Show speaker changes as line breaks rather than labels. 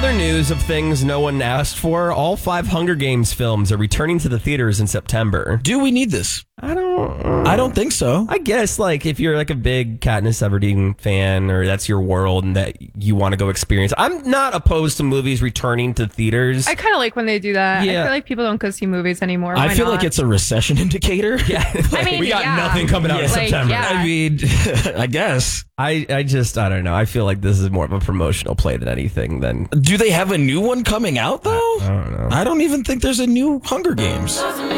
other news of things no one asked for, all 5 Hunger Games films are returning to the theaters in September.
Do we need this?
I don't
think so.
I guess, like, if you're like a big Katniss Everdeen fan or that's your world and that you want to go experience. I'm not opposed to movies returning to theaters.
I kind of like when they do that.
Yeah.
I feel like people don't go see movies anymore.
I
Why
feel
not?
like it's a recession indicator.
Yeah.
I mean,
we got nothing coming out in
Like,
September.
yeah.
I mean, I guess.
I don't know. I feel like this is more of a promotional play than anything.
Do they have a new one coming out, though?
I don't know.
I don't even think there's a new Hunger Games.